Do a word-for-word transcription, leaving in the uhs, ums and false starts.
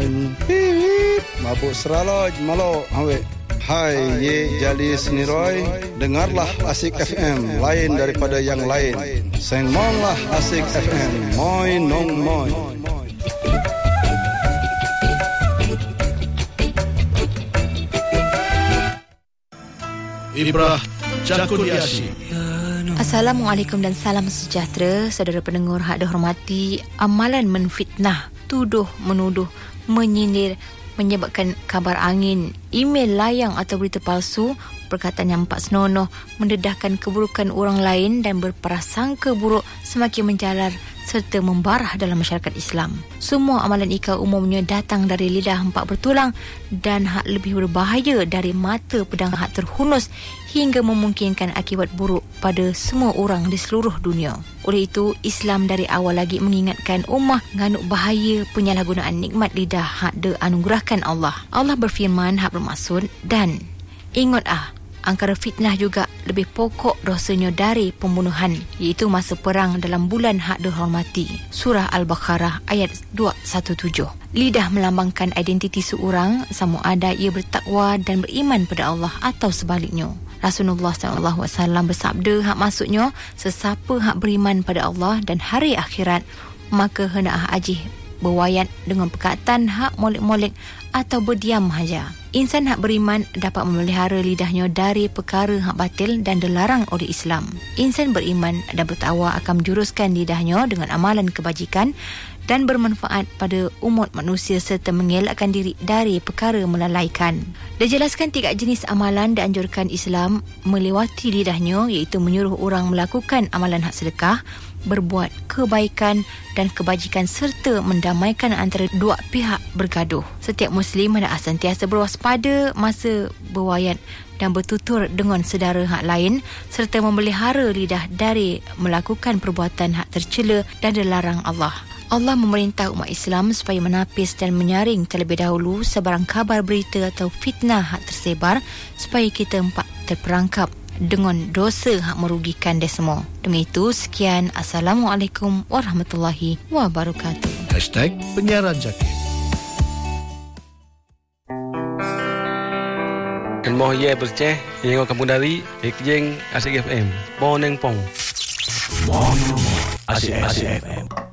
moin. Pip. Mabuk seraloj malo. Hawe. Hai, ye jali seniroy. Dengarlah Asik F M, lain daripada yang lain. Sengmonglah Asik F M. Moin nong moin. Ibrah Cakudiasi. Assalamualaikum dan salam sejahtera saudara pendengar hak dihormati. Amalan menfitnah, tuduh menuduh, menyindir, menyebabkan kabar angin, email layang atau berita palsu, perkataan yang empat senonoh, mendedahkan keburukan orang lain dan berprasangka buruk semakin menjalar serta membarah dalam masyarakat Islam. Semua amalan ika umumnya datang dari lidah empat bertulang dan hak lebih berbahaya dari mata pedang hak terhunus hingga memungkinkan akibat buruk pada semua orang di seluruh dunia. Oleh itu, Islam dari awal lagi mengingatkan ummah nganuk bahaya penyalahgunaan nikmat lidah hak dianugerahkan Allah. Allah berfirman hak bermaksud dan ingat ah, angkara fitnah juga lebih pokok dosanya dari pembunuhan, iaitu masa perang dalam bulan hak dihormati. Surah Al-Baqarah ayat dua ratus tujuh belas. Lidah melambangkan identiti seorang, sama ada ia bertakwa dan beriman pada Allah atau sebaliknya. Rasulullah sallallahu alaihi wasallam bersabda hak maksudnya, sesiapa hak beriman pada Allah dan hari akhirat, maka hendaklah ajih berwayat dengan perkataan hak molek-molek atau berdiam saja. Insan hak beriman dapat memelihara lidahnya dari perkara hak batil dan dilarang oleh Islam. Insan beriman dan bertakwa akan menjuruskan lidahnya dengan amalan kebajikan dan bermanfaat pada umat manusia serta mengelakkan diri dari perkara melalaikan. Dijelaskan tiga jenis amalan dianjurkan Islam melewati lidahnya, iaitu menyuruh orang melakukan amalan hak sedekah, berbuat kebaikan dan kebajikan serta mendamaikan antara dua pihak bergaduh. Setiap Muslim hendaklah sentiasa berwaspada masa berwayat dan bertutur dengan saudara hak lain serta memelihara lidah dari melakukan perbuatan hak tercela dan dilarang Allah. Allah memerintah umat Islam supaya menapis dan menyaring terlebih dahulu sebarang kabar berita atau fitnah hak tersebar supaya kita empat terperangkap dengan dosa hak merugikan dia semua. Demi itu, sekian. Assalamualaikum warahmatullahi wabarakatuh. Hashtag Penyiaran Zakir. Ilmu ye berceh yang kampung dari Ekjeng Asik F M. Boneng pong. Asik F M.